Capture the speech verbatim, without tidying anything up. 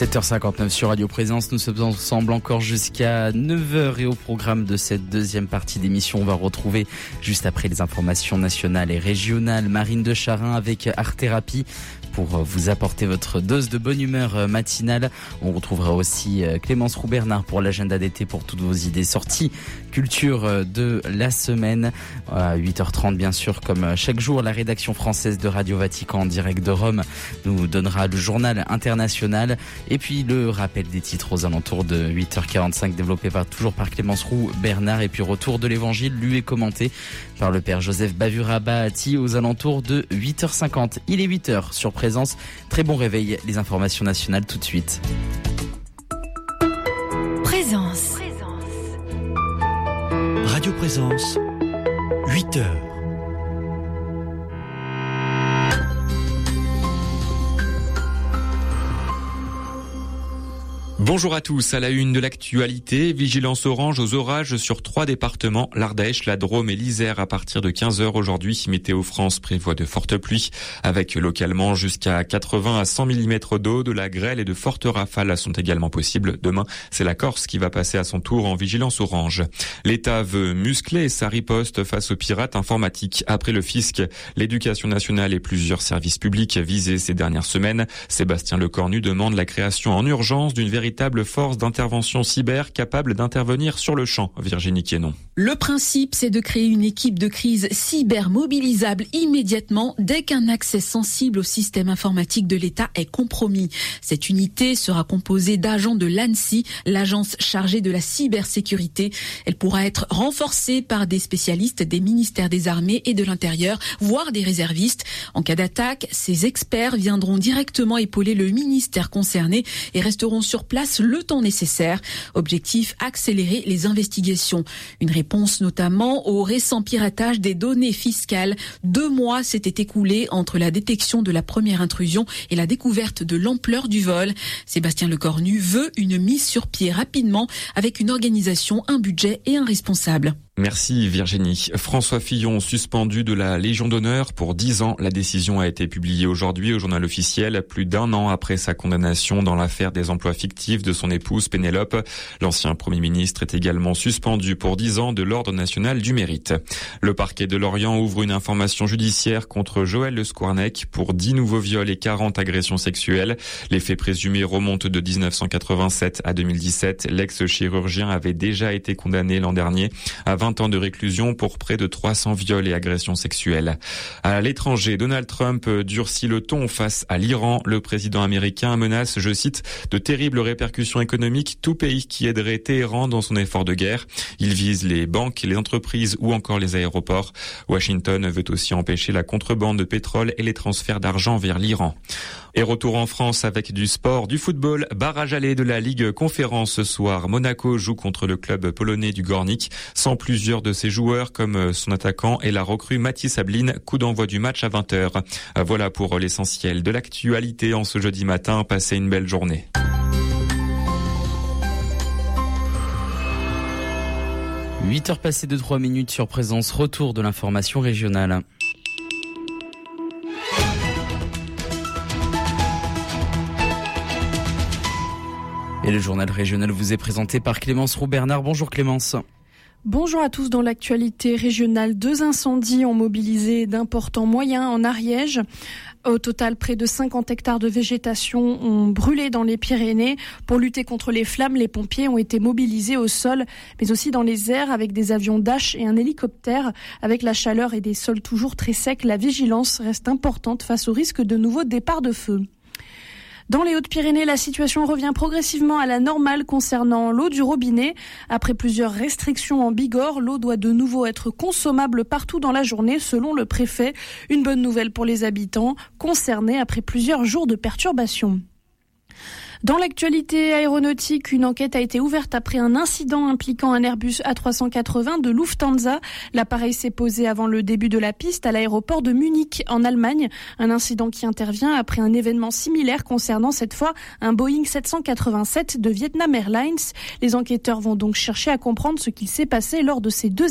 sept heures cinquante-neuf sur Radio Présence, nous sommes ensemble encore jusqu'à neuf heures et au programme de cette deuxième partie d'émission, on va retrouver juste après les informations nationales et régionales Marine de Charin avec Art Thérapie pour vous apporter votre dose de bonne humeur matinale. On retrouvera aussi Clémence Roux-Bernard pour l'agenda d'été pour toutes vos idées sorties culture de la semaine. À huit heures trente bien sûr, comme chaque jour, la rédaction française de Radio Vatican en direct de Rome nous donnera le journal international et puis le rappel des titres aux alentours de huit heures quarante-cinq développé par, toujours par Clémence Roux-Bernard et puis retour de l'évangile lu et commenté par le père Joseph Bavura Bahati aux alentours de huit heures cinquante. Il est huit heures sur Présence. Très bon réveil, les informations nationales tout de suite. Présence. Radio Présence, huit heures. Bonjour à tous, à la une de l'actualité, vigilance orange aux orages sur trois départements, l'Ardèche, la Drôme et l'Isère à partir de quinze heures aujourd'hui. Météo France prévoit de fortes pluies avec localement jusqu'à quatre-vingts à cent millimètres d'eau, de la grêle et de fortes rafales sont également possibles. Demain, c'est la Corse qui va passer à son tour en vigilance orange. L'État veut muscler sa riposte face aux pirates informatiques. Après le fisc, l'éducation nationale et plusieurs services publics visés ces dernières semaines, Sébastien Lecornu demande la création en urgence d'une véritable force d'intervention cyber capable d'intervenir sur le champ. Virginie Quénon. Le principe, c'est de créer une équipe de crise cyber mobilisable immédiatement dès qu'un accès sensible au système informatique de l'État est compromis. Cette unité sera composée d'agents de l'ANSSI, l'agence chargée de la cybersécurité. Elle pourra être renforcée par des spécialistes des ministères des Armées et de l'Intérieur, voire des réservistes. En cas d'attaque, ces experts viendront directement épauler le ministère concerné et resteront sur place le temps nécessaire. Objectif, accélérer les investigations. Une réponse notamment au récent piratage des données fiscales. Deux mois s'étaient écoulés entre la détection de la première intrusion et la découverte de l'ampleur du vol. Sébastien Lecornu veut une mise sur pied rapidement avec une organisation, un budget et un responsable. Merci Virginie. François Fillon suspendu de la Légion d'honneur pour dix ans. La décision a été publiée aujourd'hui au journal officiel, plus d'un an après sa condamnation dans l'affaire des emplois fictifs de son épouse Pénélope. L'ancien Premier ministre est également suspendu pour dix ans de l'Ordre national du mérite. Le parquet de Lorient ouvre une information judiciaire contre Joël Le Squarnec pour dix nouveaux viols et quarante agressions sexuelles. Les faits présumés remontent de dix-neuf cent quatre-vingt-sept à deux mille dix-sept. L'ex-chirurgien avait déjà été condamné l'an dernier à vingt ans de réclusion pour près de trois cents viols et agressions sexuelles. À l'étranger, Donald Trump durcit le ton face à l'Iran. Le président américain menace, je cite, de terribles répercussions économiques tout pays qui aiderait Téhéran dans son effort de guerre. Il vise les banques, les entreprises ou encore les aéroports. Washington veut aussi empêcher la contrebande de pétrole et les transferts d'argent vers l'Iran. Et retour en France avec du sport, du football, barrage aller de la Ligue Conférence ce soir. Monaco joue contre le club polonais du Gornik, sans plusieurs de ses joueurs comme son attaquant et la recrue Mathis Ablin. Coup d'envoi du match à vingt heures. Voilà pour l'essentiel de l'actualité en ce jeudi matin. Passez une belle journée. huit heures passées de trois minutes sur Présence, retour de l'information régionale. Et le journal régional vous est présenté par Clémence Roux-Bernard. Bonjour Clémence. Bonjour à tous. Dans l'actualité régionale, deux incendies ont mobilisé d'importants moyens en Ariège. Au total, près de cinquante hectares de végétation ont brûlé dans les Pyrénées. Pour lutter contre les flammes, les pompiers ont été mobilisés au sol, mais aussi dans les airs avec des avions Dash et un hélicoptère. Avec la chaleur et des sols toujours très secs, la vigilance reste importante face au risque de nouveaux départs de feu. Dans les Hautes-Pyrénées, la situation revient progressivement à la normale concernant l'eau du robinet. Après plusieurs restrictions en Bigorre, l'eau doit de nouveau être consommable partout dans la journée, selon le préfet. Une bonne nouvelle pour les habitants concernés après plusieurs jours de perturbations. Dans l'actualité aéronautique, une enquête a été ouverte après un incident impliquant un Airbus A trois cent quatre-vingts de Lufthansa. L'appareil s'est posé avant le début de la piste à l'aéroport de Munich, en Allemagne. Un incident qui intervient après un événement similaire concernant cette fois un Boeing sept cent quatre-vingt-sept de Vietnam Airlines. Les enquêteurs vont donc chercher à comprendre ce qu'il s'est passé lors de ces deux